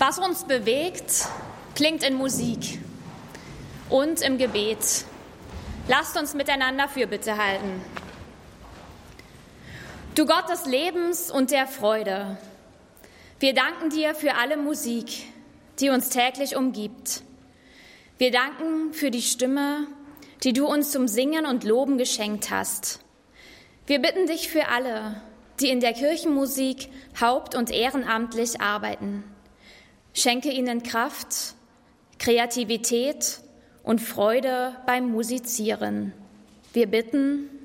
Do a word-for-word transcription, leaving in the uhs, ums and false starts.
Was uns bewegt, klingt in Musik und im Gebet. Lasst uns miteinander Fürbitte halten. Du Gott des Lebens und der Freude, wir danken dir für alle Musik, die uns täglich umgibt. Wir danken für die Stimme, die du uns zum Singen und Loben geschenkt hast. Wir bitten dich für alle, die in der Kirchenmusik haupt- und ehrenamtlich arbeiten. Schenke ihnen Kraft, Kreativität und Freude beim Musizieren. Wir bitten,